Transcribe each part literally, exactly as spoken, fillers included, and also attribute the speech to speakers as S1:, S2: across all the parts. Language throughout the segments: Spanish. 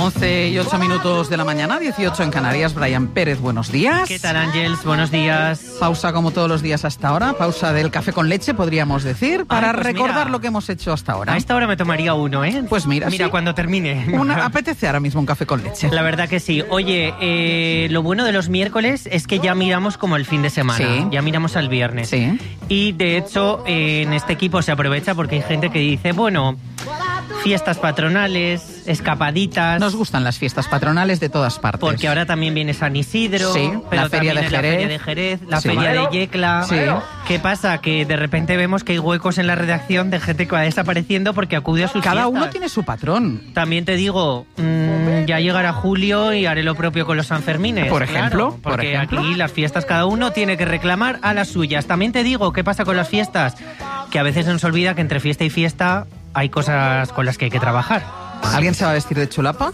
S1: once y ocho minutos de la mañana, dieciocho en Canarias. Brian Pérez, buenos días.
S2: ¿Qué tal, Ángels? Buenos días.
S1: Pausa como todos los días hasta ahora, pausa del café con leche, podríamos decir, para
S2: Ay, pues
S1: recordar
S2: mira,
S1: lo que hemos hecho hasta ahora.
S2: A esta hora me tomaría uno, ¿eh?
S1: Pues mira,
S2: Mira,
S1: sí.
S2: cuando termine.
S1: Una, apetece ahora mismo un café con leche.
S2: La verdad que sí. Oye, eh, lo bueno de los miércoles es que ya miramos como el fin de semana.
S1: Sí.
S2: Ya miramos al viernes.
S1: Sí.
S2: Y de hecho, eh, en este equipo se aprovecha porque hay gente que dice, bueno, fiestas patronales, escapaditas.
S1: Nos gustan las fiestas patronales de todas partes.
S2: Porque ahora también viene San Isidro,
S1: Sí,
S2: pero
S1: la feria
S2: también
S1: de
S2: es la
S1: Jerez.
S2: feria de Jerez, la
S1: Sí.
S2: feria de Yecla.
S1: Sí.
S2: ¿Qué pasa? Que de repente vemos que hay huecos en la redacción de gente que va desapareciendo porque acude a sus
S1: Cada
S2: fiestas.
S1: uno tiene su patrón.
S2: También te digo, mmm, ya llegará julio y haré lo propio con los Sanfermines.
S1: Por ejemplo,
S2: claro,
S1: por
S2: porque
S1: ejemplo.
S2: aquí las fiestas cada uno tiene que reclamar a las suyas. También te digo, ¿qué pasa con las fiestas? Que a veces se nos olvida que entre fiesta y fiesta hay cosas con las que hay que trabajar.
S1: ¿Alguien se va a vestir de chulapa?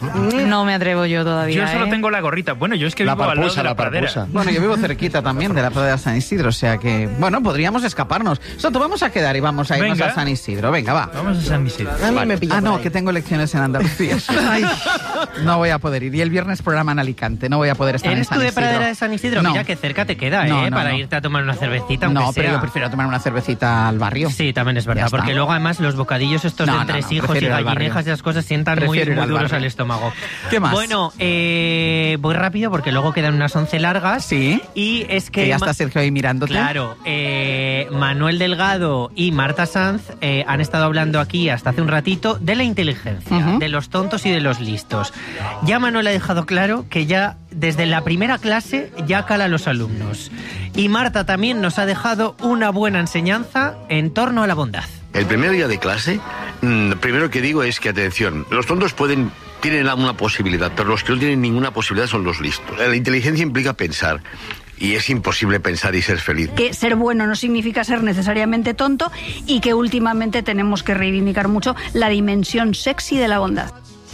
S3: No me atrevo yo todavía.
S4: Yo solo
S3: ¿eh?
S4: tengo la gorrita. Bueno, yo es que
S5: La
S4: vivo al lado
S5: parpusa,
S4: de la,
S5: la
S4: pradera.
S5: parpusa.
S1: Bueno, yo vivo cerquita también de la pradera de San Isidro, o sea que, bueno, podríamos escaparnos. Soto, vamos a quedar y vamos a irnos
S4: Venga.
S1: a San Isidro. Venga, va.
S4: Vamos a San Isidro.
S5: A mí me pilla
S1: Ah,
S5: por
S1: no,
S5: ahí.
S1: que tengo elecciones en Andalucía. Ay, no voy a poder ir. Y el viernes programa en Alicante, no voy a poder estar en
S2: ¿Eres
S1: San
S2: tú de
S1: Isidro.
S2: Pradera de San Isidro?
S1: No.
S2: Mira que cerca te queda,
S1: No,
S2: ¿eh?
S1: no,
S2: Para
S1: no.
S2: irte a tomar una cervecita, aunque
S1: No, pero
S2: sea.
S1: yo prefiero tomar una cervecita al barrio.
S2: Sí, también es verdad,
S1: Ya está.
S2: porque luego además los bocadillos estos
S1: No,
S2: de
S1: no,
S2: entre
S1: no,
S2: hijos y
S1: prefiero ir al
S2: gallinejas
S1: barrio.
S2: y esas cosas sientan muy,
S1: Prefiero ir
S2: muy
S1: al
S2: duros
S1: barrio.
S2: al estómago.
S1: ¿Qué más?
S2: Bueno, eh, voy rápido porque luego quedan unas once largas.
S1: Sí.
S2: Y es que...
S1: Que ya
S2: Ma-
S1: está Sergio ahí mirándote.
S2: Claro, eh, Manuel Delgado y Marta Sanz eh, han estado hablando aquí hasta hace un ratito de la inteligencia,
S1: Ujú.
S2: de los tontos y de los listos. Ya Manuel ha dejado claro que ya desde la primera clase ya cala a los alumnos. Y Marta también nos ha dejado una buena enseñanza en torno a la bondad.
S6: El primer día de clase, mmm, primero que digo es que, atención, los tontos pueden, tienen una posibilidad, pero los que no tienen ninguna posibilidad son los listos. La inteligencia implica pensar, y es imposible pensar y ser feliz.
S7: Que ser bueno no significa ser necesariamente tonto y que últimamente tenemos que reivindicar mucho la dimensión sexy de la bondad.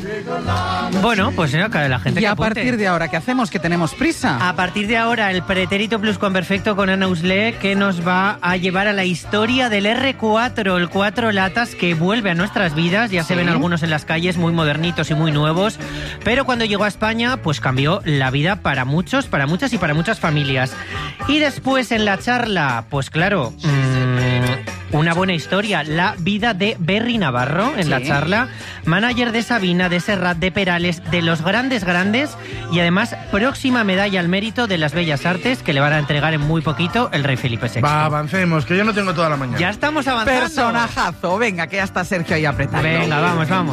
S2: Bueno, pues ya cae la gente
S1: Y
S2: que
S1: a
S2: apunte.
S1: partir de ahora, ¿qué hacemos? Que tenemos prisa.
S2: A partir de ahora, el pretérito pluscuamperfecto con Ana Usle, que nos va a llevar a la historia del erre cuatro, el cuatro latas que vuelve a nuestras vidas. Ya se
S1: Sí.
S2: ven algunos en las calles muy modernitos y muy nuevos, pero cuando llegó a España, pues cambió la vida para muchos, para muchas y para muchas familias. Y después en la charla, pues claro, mmm, una buena historia, la vida de Berry Navarro en
S1: Sí.
S2: la charla, manager de Sabina, de Serrat, de Perales, de los grandes grandes y además próxima medalla al mérito de las Bellas Artes que le van a entregar en muy poquito el rey Felipe sexto.
S5: Va, avancemos, que yo no tengo toda la mañana.
S2: Ya estamos avanzando.
S1: Personajazo. Venga, que ya está Sergio ahí apretando.
S2: Venga, vamos, vamos.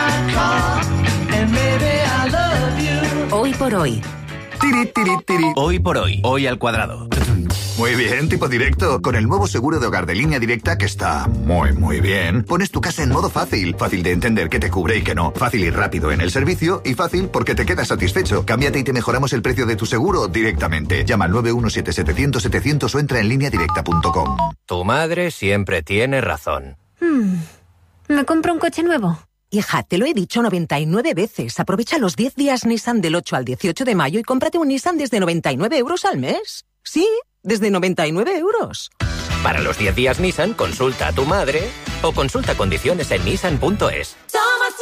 S8: Hoy por hoy.
S9: Tiri, tiri, tiri.
S10: Hoy por hoy, hoy al cuadrado.
S9: Muy bien, tipo directo. Con el nuevo seguro de hogar de Línea Directa, que está muy, muy bien, pones tu casa en modo fácil. Fácil de entender qué te cubre y qué no. Fácil y rápido en el servicio y fácil porque te quedas satisfecho. Cámbiate y te mejoramos el precio de tu seguro directamente. Llama al nueve uno siete setecientos setecientos o entra en línea directa punto com.
S10: Tu madre siempre tiene razón.
S8: Hmm. ¿Me compro un coche nuevo? Hija, te lo he dicho noventa y nueve veces. Aprovecha los diez días Nissan del ocho al dieciocho de mayo y cómprate un Nissan desde noventa y nueve euros al mes. Sí, desde noventa y nueve euros.
S10: Para los diez días Nissan, consulta a tu madre o consulta condiciones en nissan punto es.
S8: Somos